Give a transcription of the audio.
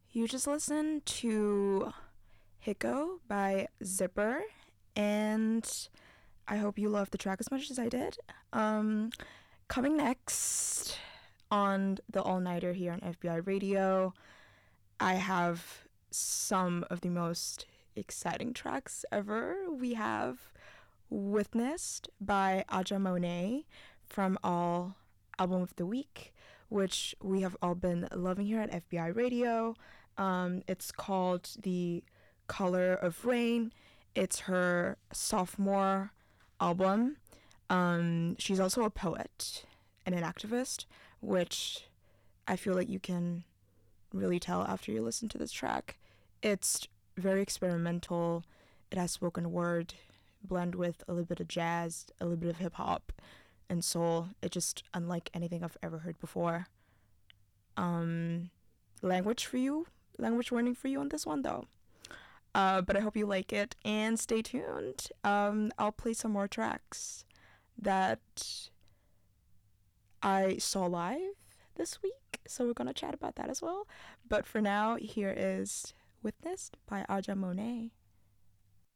You just listened to Hiko by Zipper, and I hope you loved the track as much as I did. Coming next on the All Nighter here on FBI Radio, I have some of the most exciting tracks ever. We have Witnessed by Aja Monet from All Album of the Week, which we have all been loving here at FBI Radio. It's called The Color of Rain. It's her sophomore album. She's also a poet and an activist, which I feel like you can really tell after you listen to this track. It's very experimental. It has spoken word blend with a little bit of jazz, a little bit of hip hop and soul. It's just unlike anything I've ever heard before. Language warning for you on this one though. But I hope you like it and stay tuned. I'll play some more tracks that I saw live this week, so we're gonna chat about that as well. But for now, here is Witnessed by Aja Monet.